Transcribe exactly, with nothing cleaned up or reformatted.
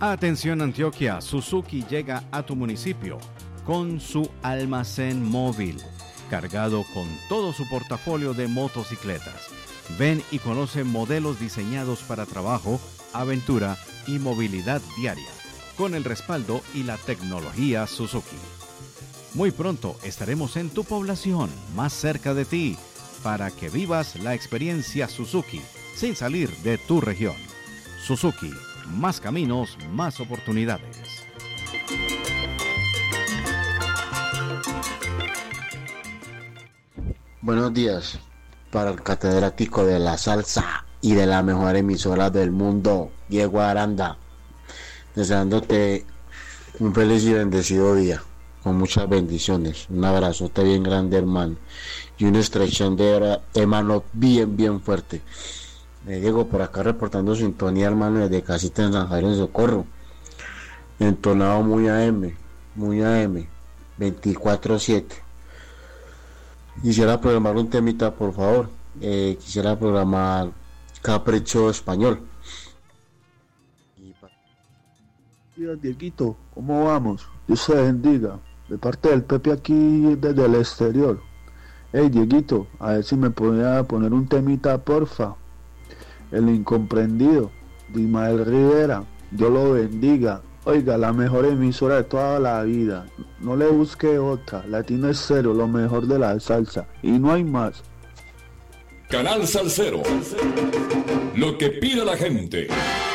Atención Antioquia, Suzuki llega a tu municipio con su almacén móvil, cargado con todo su portafolio de motocicletas. Ven y conoce modelos diseñados para trabajo, aventura y movilidad diaria, con el respaldo y la tecnología Suzuki. Muy pronto estaremos en tu población, más cerca de ti, para que vivas la experiencia Suzuki sin salir de tu región. Suzuki, más caminos, más oportunidades. Buenos días para el catedrático de la salsa y de la mejor emisora del mundo, Diego Aranda, deseándote un feliz y bendecido día, con muchas bendiciones, un abrazote bien grande, hermano, y una estrechón de, de mano bien, bien fuerte. Me Diego por acá reportando sintonía, hermano, desde casita en San Javier en Socorro, entonado muy A M, muy A M, veinticuatro siete. Quisiera programar un temita, por favor. Eh, quisiera programar Capricho Español. Días, Dieguito, ¿cómo vamos? Dios se bendiga. De parte del Pepe aquí desde el exterior. Hey, Dieguito, a ver si me podía poner un temita, porfa. El incomprendido, de Ismael Rivera. Dios lo bendiga. Oiga, la mejor emisora de toda la vida. No le busque otra. Latino Estéreo, lo mejor de la salsa. Y no hay más. Canal Salsero. Lo que pide la gente.